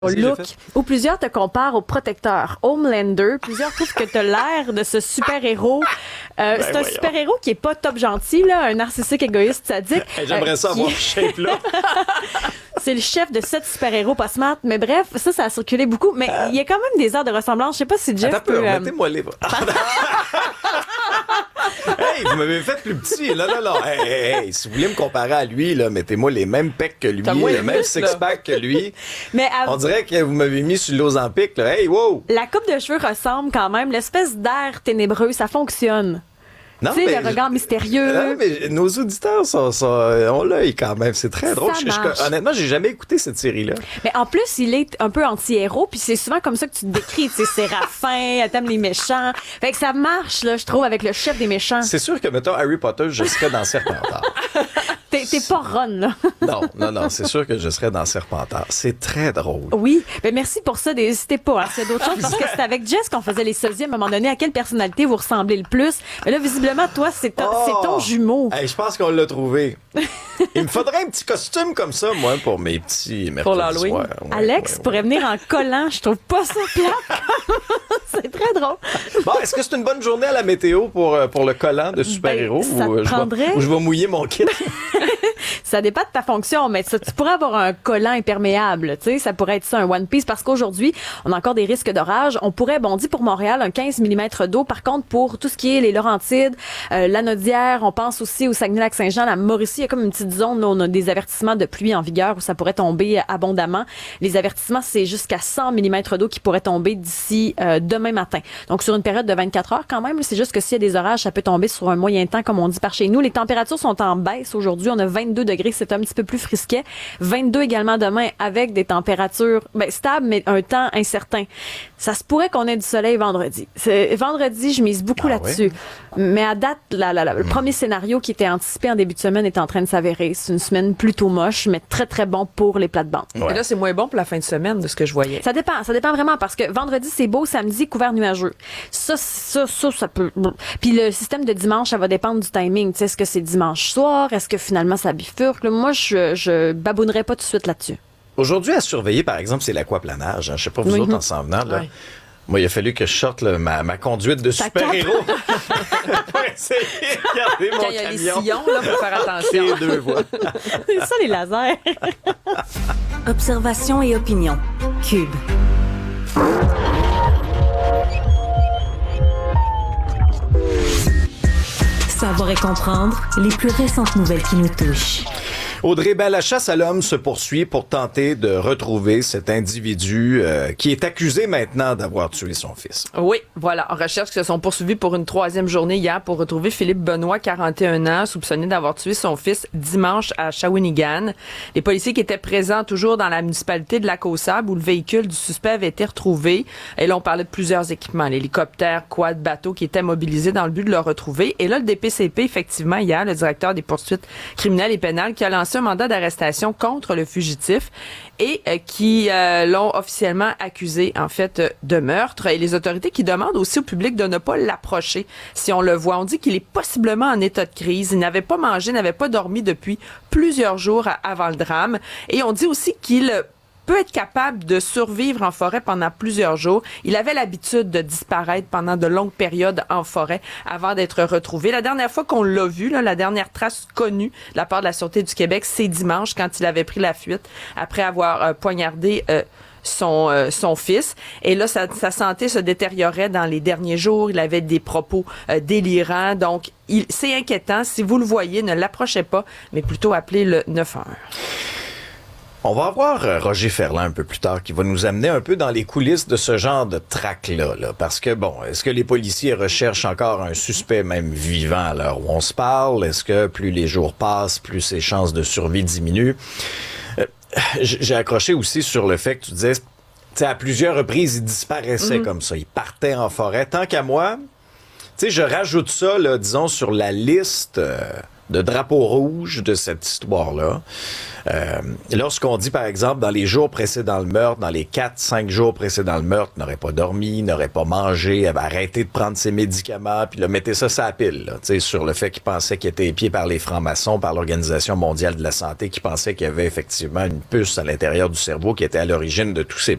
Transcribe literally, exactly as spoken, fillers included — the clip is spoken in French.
look, où plusieurs te comparent au protecteur Homelander. Plusieurs trouvent que t'as l'air de ce super-héros. Euh, ben c'est un super-héros qui est pas top gentil, là, un narcissique égoïste sadique. Hey, J'aimerais euh, ça avoir ce shape-là. C'est le chef de sept super-héros pas smart. Mais bref, ça, ça a circulé beaucoup. Mais il euh... y a quand même des heures de ressemblance. Je sais pas si Jeff Attends, peut... Euh... mettez-moi les bras. Hey, vous m'avez fait plus petit. Là, là, là. Hey, hey, hey, si vous voulez me comparer à lui, là, mettez-moi les mêmes pecs que lui, le même six-pack que lui. Mais à... On dirait que vous m'avez mis sur l'Ozempic, là. Hey, wow! La coupe de cheveux ressemble quand même. L'espèce d'air ténébreux, ça fonctionne. Tu sais, le regard je... mystérieux. Non, mais nos auditeurs sont, sont, ont l'œil quand même. C'est très drôle. Je, je, honnêtement, j'ai jamais écouté cette série-là. Mais en plus, il est un peu anti-héros, puis c'est souvent comme ça que tu te décris. Tu sais, Séraphin, t'aimes les méchants. Fait que ça marche, là, je trouve, avec le chef des méchants. C'est sûr que, mettons, Harry Potter, je serais dans Serpentard. T'es, t'es pas Ron, là. Non, non, non, c'est sûr que je serais dans Serpentard. C'est très drôle. Oui, ben merci pour ça. N'hésitez pas. Hein, c'est d'autres choses, parce que c'est avec Jess qu'on faisait les sosies à un moment donné. À quelle personnalité vous ressemblez le plus? Mais là, visiblement, toi, c'est ton, oh! c'est ton jumeau. Hey, je pense qu'on l'a trouvé. Il me faudrait un petit costume comme ça, moi, pour mes petits mercredis pour l'Halloween. Ouais, Alex ouais, ouais. pourrait venir en collant. Je trouve pas ça plate. C'est très drôle. Bon, est-ce que c'est une bonne journée à la météo pour, pour le collant de super-héros? Ben, ou, prendrait... je vais, ou je vais mouiller mon kit? Ça dépend de ta fonction, mais ça, tu pourrais avoir un collant imperméable, tu sais, ça pourrait être ça, un One Piece, parce qu'aujourd'hui, on a encore des risques d'orage. On pourrait, bon, on dit pour Montréal, un quinze millimètres d'eau. Par contre, pour tout ce qui est les Laurentides, euh, l'Anaudière, on pense aussi au Saguenay-Lac-Saint-Jean, la Mauricie, il y a comme une petite zone où on a des avertissements de pluie en vigueur où ça pourrait tomber abondamment. Les avertissements, c'est jusqu'à cent millimètres d'eau qui pourraient tomber d'ici euh, demain matin. Donc, sur une période de vingt-quatre heures quand même, c'est juste que s'il y a des orages, ça peut tomber sur un moyen temps, comme on dit par chez nous. Les températures sont en baisse aujourd'hui. On a vingt-deux degrés, c'est un petit peu plus frisquet. vingt-deux également demain avec des températures ben, stables, mais un temps incertain. Ça se pourrait qu'on ait du soleil vendredi. C'est, vendredi, je mise beaucoup ah là-dessus. Ouais? Mais à date, la, la, la, le mmh. premier scénario qui était anticipé en début de semaine est en train de s'avérer. C'est une semaine plutôt moche, mais très, très bon pour les plates-bandes. Ouais. Et là, c'est moins bon pour la fin de semaine de ce que je voyais. Ça dépend. Ça dépend vraiment parce que vendredi, c'est beau. Samedi, couvert nuageux. Ça, ça, ça, ça peut... Puis le système de dimanche, ça va dépendre du timing. Tu sais, est-ce que c'est dimanche soir? Est-ce que finalement, ça bifurque? Là, moi, je, je babounerai pas tout de suite là-dessus. Aujourd'hui, à surveiller, par exemple, c'est l'aquaplanage. Hein. Je sais pas, vous mm-hmm. autres, en s'en venant, là. Ouais. Moi, il a fallu que je sorte là, ma, ma conduite de super-héros pour essayer de garder mon camion. Quand il y a les sillons, là, faut faire attention. Et deux voies. C'est ça, les lasers. Observation et opinion. Cube. Savoir et comprendre les plus récentes nouvelles qui nous touchent. Audrey, ben, la chasse à l'homme se poursuit pour tenter de retrouver cet individu euh, qui est accusé maintenant d'avoir tué son fils. Oui, voilà. En recherche qui se sont poursuivis pour une troisième journée hier pour retrouver Philippe Benoît, quarante et un ans, soupçonné d'avoir tué son fils dimanche à Shawinigan. Les policiers qui étaient présents toujours dans la municipalité de Lac-aux-Sables où le véhicule du suspect avait été retrouvé. Et là, on parlait de plusieurs équipements, l'hélicoptère, quad, bateau qui étaient mobilisés dans le but de le retrouver. Et là, le D P C P, effectivement, hier, le directeur des poursuites criminelles et pénales, qui a lancé un mandat d'arrestation contre le fugitif et euh, qui euh, l'ont officiellement accusé, en fait, de meurtre. Et les autorités qui demandent aussi au public de ne pas l'approcher si on le voit. On dit qu'il est possiblement en état de crise. Il n'avait pas mangé, n'avait pas dormi depuis plusieurs jours avant le drame. Et on dit aussi qu'il peut être capable de survivre en forêt pendant plusieurs jours. Il avait l'habitude de disparaître pendant de longues périodes en forêt avant d'être retrouvé. La dernière fois qu'on l'a vu, là, la dernière trace connue de la part de la Sûreté du Québec, c'est dimanche quand il avait pris la fuite après avoir euh, poignardé euh, son euh, son fils. Et là, sa, sa santé se détériorait dans les derniers jours. Il avait des propos euh, délirants. Donc, il, c'est inquiétant. Si vous le voyez, ne l'approchez pas, mais plutôt appelez le neuf un un. On va avoir Roger Ferland un peu plus tard qui va nous amener un peu dans les coulisses de ce genre de traque-là. Là, parce que, bon, est-ce que les policiers recherchent encore un suspect même vivant à l'heure où on se parle? Est-ce que plus les jours passent, plus ses chances de survie diminuent? Euh, j'ai accroché aussi sur le fait que tu disais, tu sais, à plusieurs reprises, il disparaissait mm-hmm. comme ça. Il partait en forêt. Tant qu'à moi, tu sais, je rajoute ça, là, disons, sur la liste... Euh, de drapeau rouge de cette histoire-là. Euh, lorsqu'on dit, par exemple, dans les jours précédant le meurtre, dans les quatre, cinq jours précédant le meurtre, n'aurait pas dormi, n'aurait pas mangé, avait arrêté de prendre ses médicaments, puis là, mettez ça sur la pile, là, tu sais, sur le fait qu'il pensait qu'il était épié par les francs-maçons, par l'Organisation mondiale de la santé, qui pensait qu'il y avait effectivement une puce à l'intérieur du cerveau qui était à l'origine de tous ces